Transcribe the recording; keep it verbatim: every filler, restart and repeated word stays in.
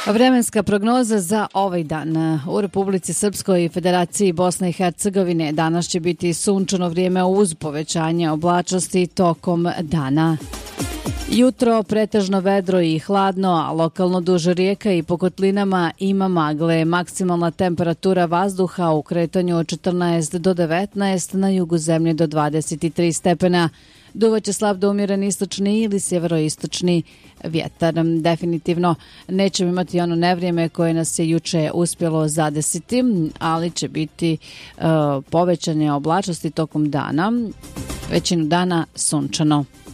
Vremenska prognoza za ovaj dan. U Republici Srpskoj i Federaciji Bosne i Hercegovine danas će biti sunčano vrijeme uz povećanje oblačnosti tokom dana. Jutro pretežno vedro i hladno, a lokalno duž rijeka i po kotlinama ima magle. Maksimalna temperatura vazduha u kretanju od četrnaest do devetnaest, na jugu zemlje do dvadeset tri stepena. Duvaće slab do umjeren istočni ili sjeveroistočni vjetar. Definitivno nećemo imati ono nevrijeme koje nas je juče uspjelo zadesiti, ali će biti uh, povećanje oblačnosti tokom dana. Većinu dana sunčano.